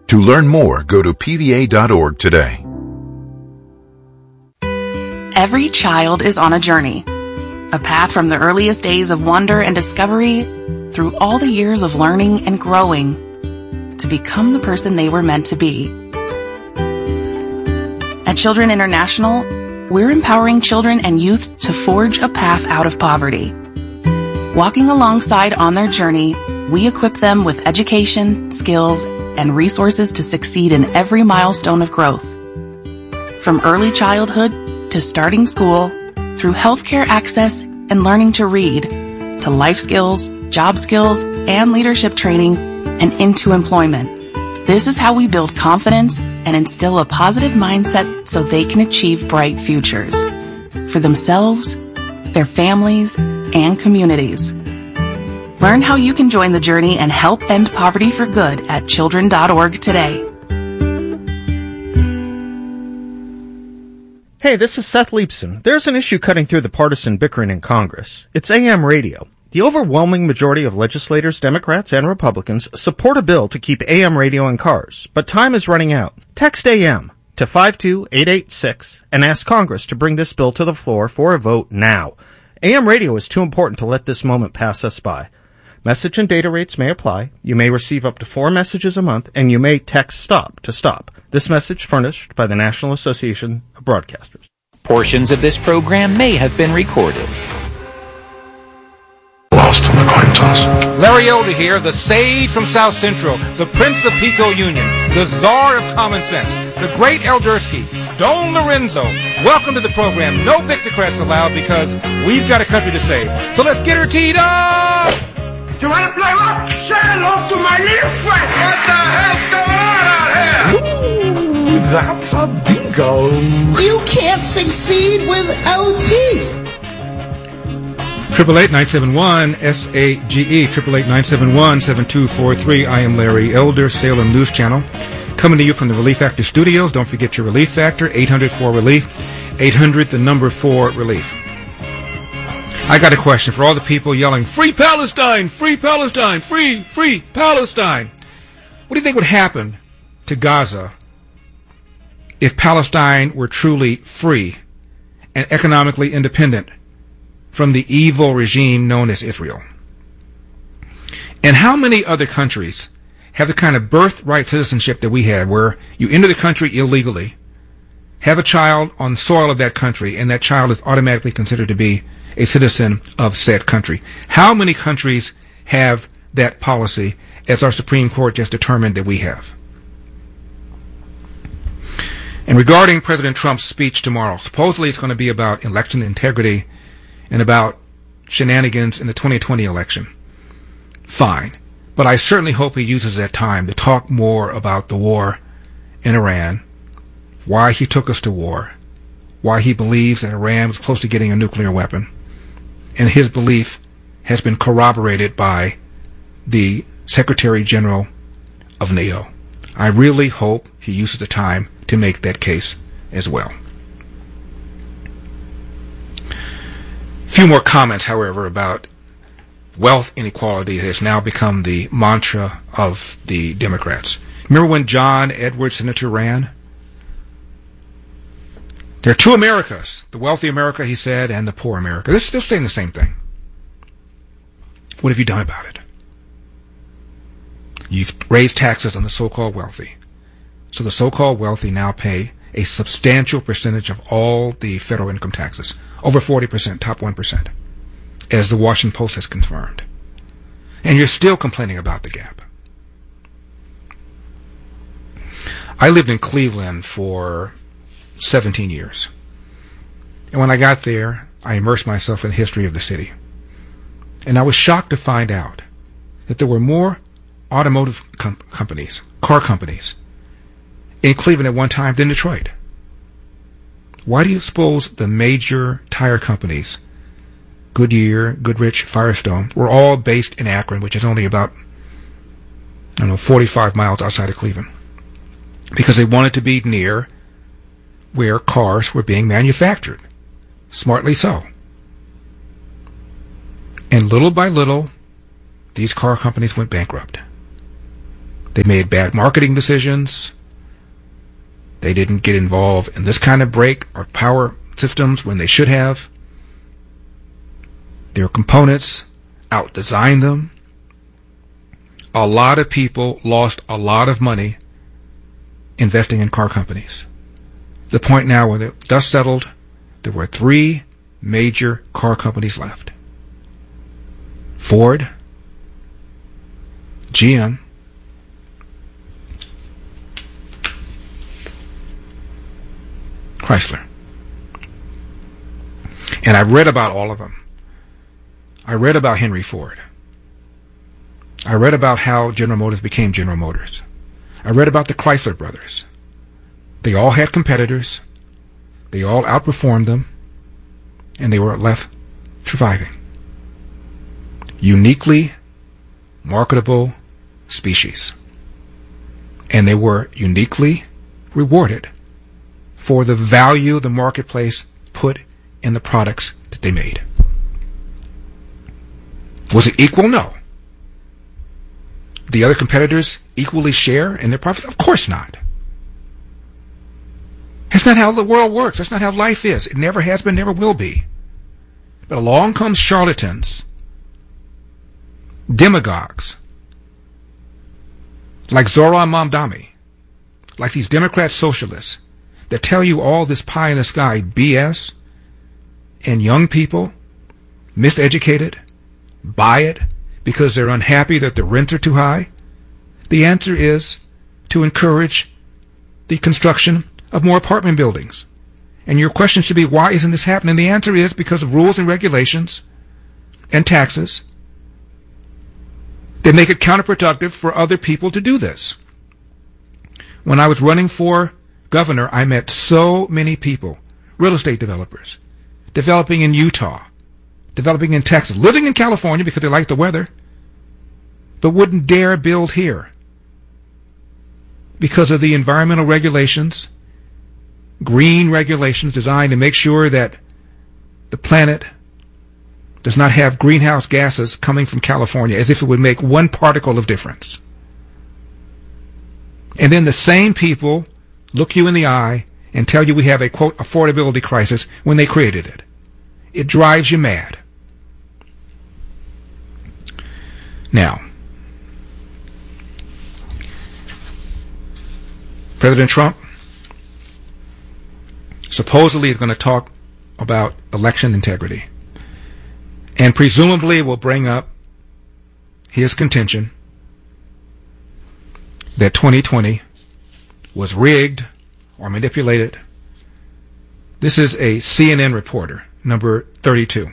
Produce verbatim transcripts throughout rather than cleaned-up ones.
To learn more, go to P V A dot org today. Every child is on a journey. A path from the earliest days of wonder and discovery through all the years of learning and growing to become the person they were meant to be. At Children International, we're empowering children and youth to forge a path out of poverty. Walking alongside on their journey, we equip them with education, skills, and resources to succeed in every milestone of growth. From early childhood to starting school, through healthcare access and learning to read, to life skills, job skills, and leadership training, and into employment. This is how we build confidence and instill a positive mindset so they can achieve bright futures for themselves, their families, and communities. Learn how you can join the journey and help end poverty for good at children dot org today. Hey, this is Seth Leibson. There's an issue cutting through the partisan bickering in Congress. It's A M radio. The overwhelming majority of legislators, Democrats, and Republicans support a bill to keep A M radio in cars, but time is running out. Text A M to five two eight eight six and ask Congress to bring this bill to the floor for a vote now. A M radio is too important to let this moment pass us by. Message and data rates may apply. You may receive up to four messages a month, and you may text STOP to stop. This message furnished by the National Association of Broadcasters. Portions of this program may have been recorded. Lost on the coin toss. Larry Elder here, the sage from South Central, the Prince of Pico Union, the czar of common sense, the great Eldersky, Don Lorenzo. Welcome to the program. No Victocrats allowed because we've got a country to save. So let's get her teed up! You want to play what? Say hello to my little friend. What the hell's going on out here? Ooh, that's a bingo. You can't succeed without teeth. Triple eight nine seven one S A G E. Triple eight nine seven one seven two four three. I am Larry Elder, Salem News Channel, coming to you from the Relief Factor Studios. Don't forget your Relief Factor. Eight hundred four relief. Eight hundred the number four relief. I got a question for all the people yelling, "Free Palestine! Free Palestine! Free, free Palestine!" What do you think would happen to Gaza if Palestine were truly free and economically independent from the evil regime known as Israel? And how many other countries have the kind of birthright citizenship that we have, where you enter the country illegally, have a child on the soil of that country, and that child is automatically considered to be a citizen of said country? How many countries have that policy, as our Supreme Court just determined that we have? And regarding President Trump's speech tomorrow, supposedly it's going to be about election integrity and about shenanigans in the twenty twenty election. Fine. But I certainly hope he uses that time to talk more about the war in Iran, why he took us to war, why he believes that Iran was close to getting a nuclear weapon, and his belief has been corroborated by the Secretary General of NATO. I really hope he uses the time to make that case as well. A few more comments, however, about wealth inequality that has now become the mantra of the Democrats. Remember when John Edwards, senator, ran? There are two Americas, the wealthy America, he said, and the poor America. They're still saying the same thing. What have you done about it? You've raised taxes on the so-called wealthy. So the so-called wealthy now pay a substantial percentage of all the federal income taxes, over forty percent, top one percent, as the Washington Post has confirmed. And you're still complaining about the gap. I lived in Cleveland for seventeen years. And when I got there, I immersed myself in the history of the city. And I was shocked to find out that there were more automotive com- companies, car companies, in Cleveland at one time than Detroit. Why do you suppose the major tire companies, Goodyear, Goodrich, Firestone, were all based in Akron, which is only about, I don't know, forty-five miles outside of Cleveland? Because they wanted to be near where cars were being manufactured. Smartly so. And little by little, these car companies went bankrupt. They made bad marketing decisions. They didn't get involved in this kind of brake or power systems when they should have. Their components out-designed them. A lot of people lost a lot of money investing in car companies. The point now where the dust settled, there were three major car companies left. Ford, G M, Chrysler. And I read about all of them. I read about Henry Ford. I read about how General Motors became General Motors. I read about the Chrysler brothers. They all had competitors. They all outperformed them. And they were left surviving. Uniquely marketable species. And they were uniquely rewarded for the value the marketplace put in the products that they made. Was it equal? No. The other competitors equally share in their profits? Of course not. That's not how the world works. That's not how life is. It never has been, never will be. But along comes charlatans, demagogues, like Zoran Mamdani, like these Democrat socialists that tell you all this pie in the sky B S, and young people, miseducated, buy it because they're unhappy that the rents are too high. The answer is to encourage the construction of more apartment buildings. And your question should be, why isn't this happening? The answer is because of rules and regulations and taxes that make it counterproductive for other people to do this. When I was running for governor, I met so many people, real estate developers, developing in Utah, developing in Texas, living in California because they like the weather, but wouldn't dare build here because of the environmental regulations, green regulations designed to make sure that the planet does not have greenhouse gases coming from California, as if it would make one particle of difference. And then the same people look you in the eye and tell you we have a, quote, affordability crisis when they created it. It drives you mad. Now, President Trump supposedly is going to talk about election integrity, and presumably will bring up his contention that twenty twenty was rigged or manipulated. This is a C N N reporter, number thirty-two.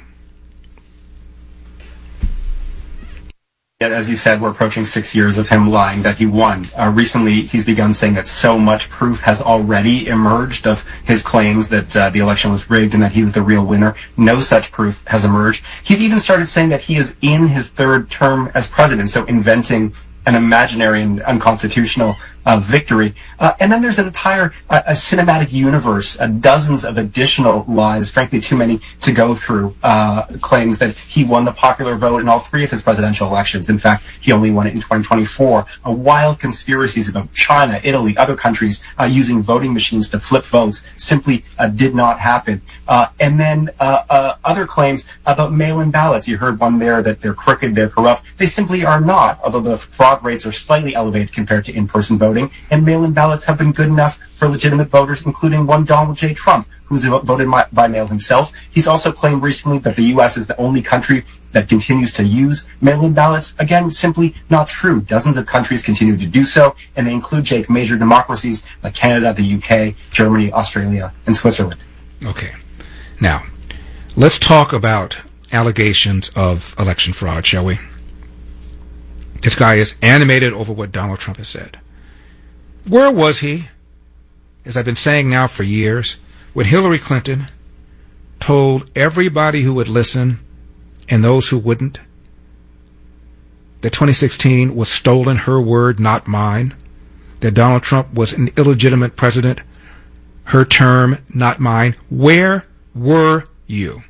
As you said, we're approaching six years of him lying that he won. Uh, recently, he's begun saying that so much proof has already emerged of his claims that uh, the election was rigged and that he was the real winner. No such proof has emerged. He's even started saying that he is in his third term as president, so inventing an imaginary and unconstitutional uh, victory. Uh, and then there's an entire uh, a cinematic universe, uh, dozens of additional lies, frankly too many to go through, uh, claims that he won the popular vote in all three of his presidential elections. In fact, he only won it in twenty twenty-four. Uh, wild conspiracies about China, Italy, other countries uh, using voting machines to flip votes simply uh, did not happen. Uh, and then uh, uh, other claims about mail-in ballots. You heard one there that they're crooked, they're corrupt. They simply are not, although the fraud rates are slightly elevated compared to in-person voting. And mail-in ballots have been good enough for legitimate voters, including one Donald J. Trump, who's voted by mail himself. He's also claimed recently that the U S is the only country that continues to use mail-in ballots. Again, simply not true. Dozens of countries continue to do so, and they include, Jake, major democracies like Canada, the U K, Germany, Australia, and Switzerland. Okay. Now, let's talk about allegations of election fraud, shall we? This guy is animated over what Donald Trump has said. Where was he, as I've been saying now for years, when Hillary Clinton told everybody who would listen and those who wouldn't that twenty sixteen was stolen, her word, not mine, that Donald Trump was an illegitimate president, her term, not mine? Where were you?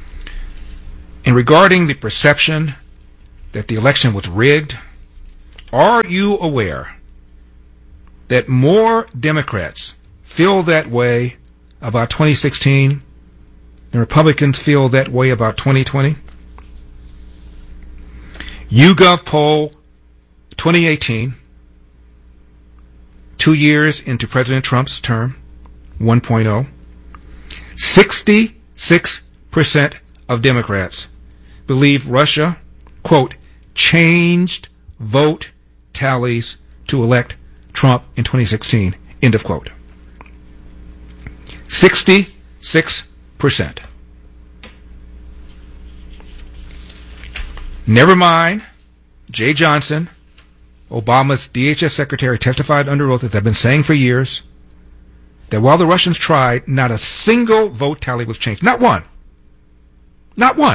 And regarding the perception that the election was rigged, Are you aware that more Democrats feel that way about twenty sixteen than Republicans feel that way about twenty twenty? YouGov poll twenty eighteen, two years into President Trump's term, one point oh, sixty-six percent of Democrats believe Russia, quote, changed vote tallies to elect Trump in twenty sixteen, end of quote. sixty-six percent. Never mind, Jay Johnson, Obama's D H S secretary, testified under oath, as I've been saying for years, that while the Russians tried, not a single vote tally was changed. Not one. Not one.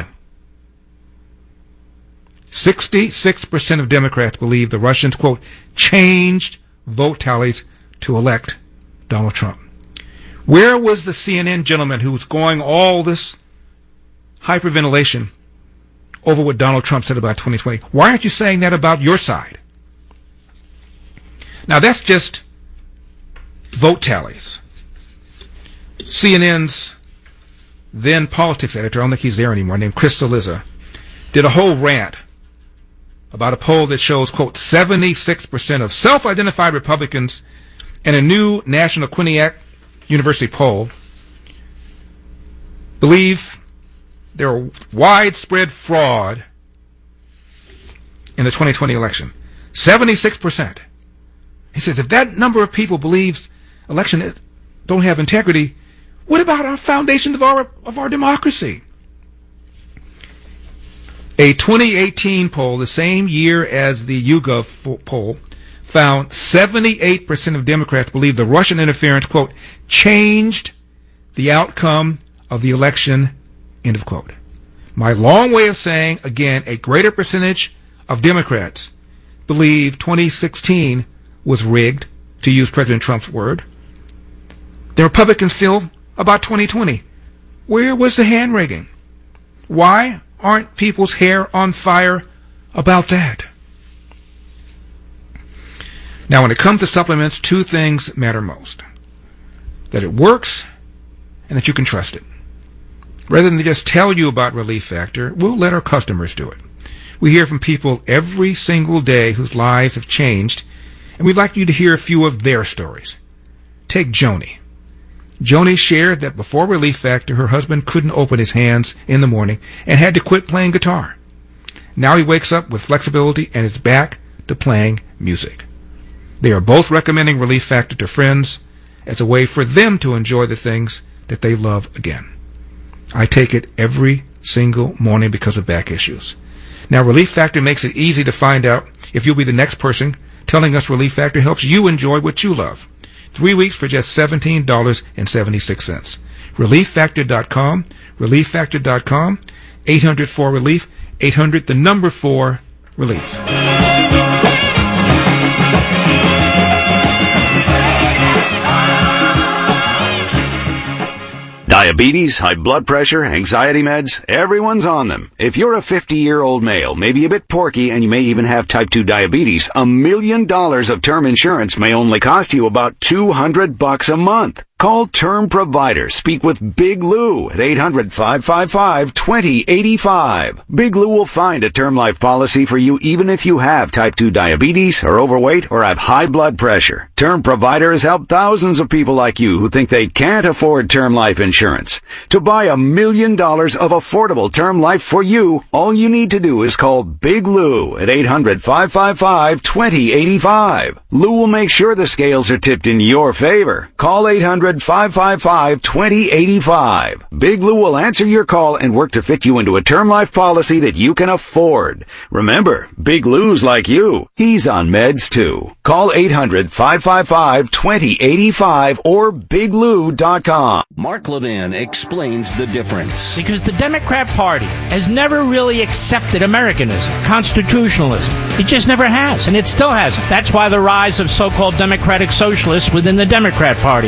sixty-six percent of Democrats believe the Russians, quote, changed vote tallies to elect Donald Trump. Where was the C N N gentleman who was going all this hyperventilation over what Donald Trump said about twenty twenty? Why aren't you saying that about your side? Now, that's just vote tallies. C N N's then politics editor, I don't think he's there anymore, named Chris Cillizza, did a whole rant about a poll that shows, quote, seventy-six percent of self-identified Republicans in a new National Quinnipiac University poll believe there are widespread fraud in the twenty twenty election. seventy-six percent. He says, if that number of people believes elections don't have integrity, what about our foundation of our, of our democracy? A twenty eighteen poll, the same year as the YouGov poll, found seventy-eight percent of Democrats believe the Russian interference, quote, changed the outcome of the election, end of quote. My long way of saying, again, a greater percentage of Democrats believe twenty sixteen was rigged, to use President Trump's word. The Republicans feel about twenty twenty. Where was the hand rigging? Why aren't people's hair on fire about that? Now, when it comes to supplements, two things matter most. That it works and that you can trust it. Rather than just tell you about Relief Factor, we'll let our customers do it. We hear from people every single day whose lives have changed, and we'd like you to hear a few of their stories. Take Joni. Joni shared that before Relief Factor, her husband couldn't open his hands in the morning and had to quit playing guitar. Now he wakes up with flexibility and is back to playing music. They are both recommending Relief Factor to friends as a way for them to enjoy the things that they love again. I take it every single morning because of back issues. Now, Relief Factor makes it easy to find out if you'll be the next person telling us Relief Factor helps you enjoy what you love. Three weeks for just seventeen dollars and seventy-six cents. relief factor dot com, relief factor dot com, eight hundred four relief, eight hundred, the number four, relief. Diabetes, high blood pressure, anxiety meds, everyone's on them. If you're a fifty-year-old male, maybe a bit porky, and you may even have type two diabetes, a million dollars of term insurance may only cost you about two hundred bucks a month. Call Term Provider. Speak with Big Lou at eight hundred, five five five, two zero eight five. Big Lou will find a term life policy for you even if you have type two diabetes, are overweight, or have high blood pressure. Term Provider has helped thousands of people like you who think they can't afford term life insurance. To buy a million dollars of affordable term life for you, all you need to do is call Big Lou at eight hundred, five five five, two zero eight five. Lou will make sure the scales are tipped in your favor. Call eight hundred, five five five, two zero eight five. Big Lou will answer your call and work to fit you into a term life policy that you can afford. Remember, Big Lou's like you. He's on meds too. Call eight hundred, five five five, two zero eight five or big lou dot com. Mark Levin explains the difference. Because the Democrat Party has never really accepted Americanism, constitutionalism. It just never has, and it still hasn't. That's why the rise of so-called democratic socialists within the Democrat Party. That's why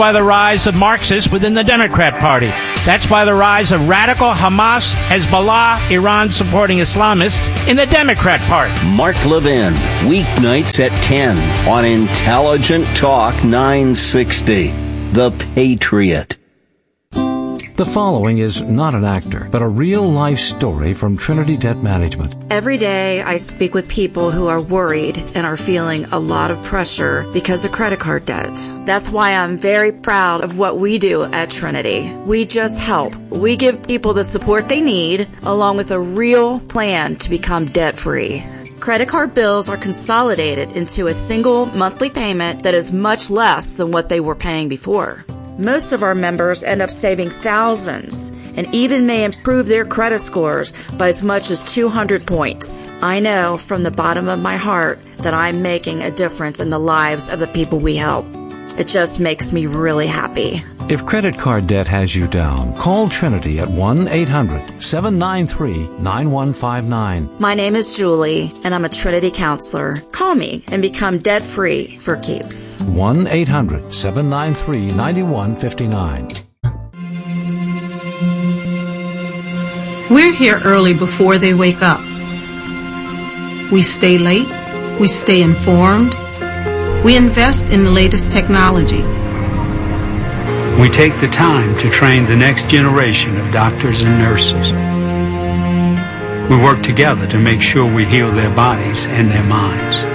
why the rise of Marxists within the Democrat Party. That's why the rise of radical Hamas, Hezbollah, Iran-supporting Islamists in the Democrat Party. Mark Levin, weeknights at ten on Intelligent Talk nine sixty. The Patriot. The following is not an actor, but a real-life story from Trinity Debt Management. Every day I speak with people who are worried and are feeling a lot of pressure because of credit card debt. That's why I'm very proud of what we do at Trinity. We just help. We give people the support they need, along with a real plan to become debt-free. Credit card bills are consolidated into a single monthly payment that is much less than what they were paying before. Most of our members end up saving thousands and even may improve their credit scores by as much as two hundred points. I know from the bottom of my heart that I'm making a difference in the lives of the people we help. It just makes me really happy. If credit card debt has you down, call Trinity at one eight hundred seven nine three nine one five nine. My name is Julie, and I'm a Trinity counselor. Call me and become debt-free for keeps. one eight hundred seven nine three nine one five nine. We're here early before they wake up. We stay late. We stay informed. We invest in the latest technology. We take the time to train the next generation of doctors and nurses. We work together to make sure we heal their bodies and their minds.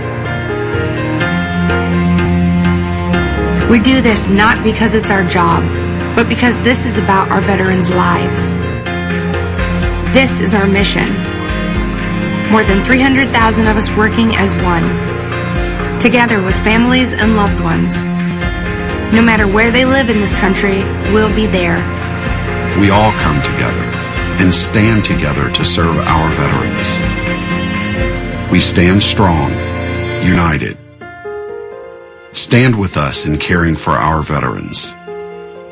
We do this not because it's our job, but because this is about our veterans' lives. This is our mission. More than three hundred thousand of us working as one, together with families and loved ones. No matter where they live in this country, we'll be there. We all come together and stand together to serve our veterans. We stand strong, united. Stand with us in caring for our veterans.